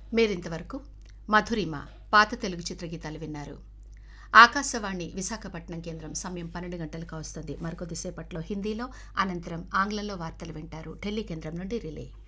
మీరింతవరకు మధురిమ పాత తెలుగు చిత్రగీతాలు విన్నారు. ఆకాశవాణి విశాఖపట్నం కేంద్రం సమయం 12 గంటలకు వస్తుంది. మరికొద్దిసేపట్లో హిందీలో, అనంతరం ఆంగ్లంలో వార్తలు వింటారు. ఢిల్లీ కేంద్రం నుండి రిలే.